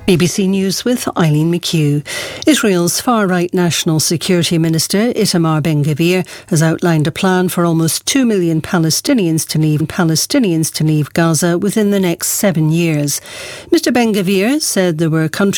BBC News with Eileen McHugh. Israel's far-right National Security Minister Itamar Ben-Gvir has outlined a plan for almost 2 million Palestinians to leave Gaza within the next 7 years. Mr Ben-Gvir said there were countries